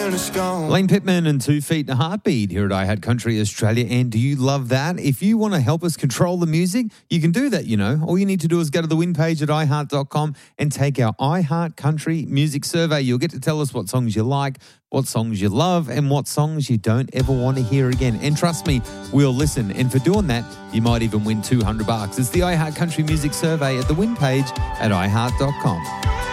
when it's gone. Lane Pittman and 2 Feet and a Heartbeat here at iHeart Country Australia. And do you love that? If you want to help us control the music, you can do that, you know. All you need to do is go to the win page at iHeart.com and take our iHeart Country Music Survey. You'll get to tell us what songs you like, what songs you love, and what songs you don't ever want to hear again. And trust me, we'll listen. And for doing that, you might even win $200. It's the iHeart Country Music Survey at the win page at iHeart.com.